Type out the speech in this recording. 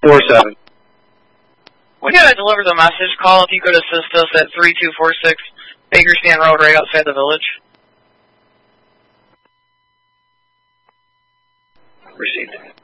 47. We gotta deliver the message. Call if you could assist us at 3246 Bakersfield Road, right outside the village. Received.